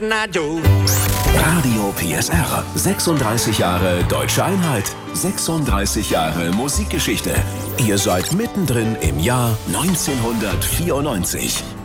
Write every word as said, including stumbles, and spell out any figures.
Na du. Radio P S R. sechsunddreißig Jahre Deutsche Einheit. sechsunddreißig Jahre Musikgeschichte. Ihr seid mittendrin im Jahr neunzehnhundertvierundneunzig.